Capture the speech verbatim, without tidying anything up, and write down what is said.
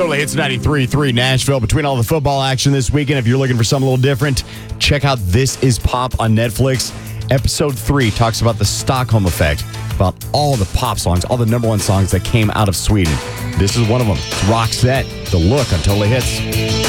Totally Hits ninety-three point three Nashville. Between all the football action this weekend, if you're looking for something a little different, check out This Is Pop on Netflix. Episode three talks about the Stockholm Effect, about all the pop songs, all the number one songs that came out of Sweden. This is one of them. It's Roxette, The Look on Totally Hits.